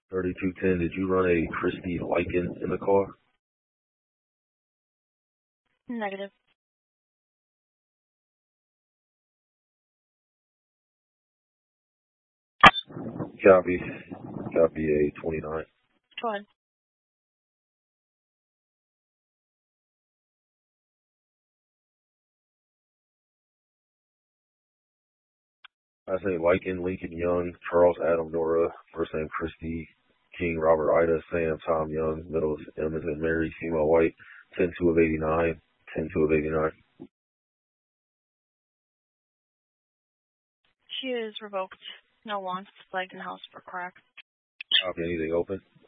3210, did you run a Christy Lycan in the car? Negative. Copy. Copy a 29. Go ahead. I say Lycan, Lincoln Young, Charles Adam Nora, first name Christy, King Robert Ida, Sam Tom Young, middle is M as in Mary, female white, 10-2 of 89, 10-2 of 89. She is revoked. No wants, flagged in house for crack. Copy, anything open?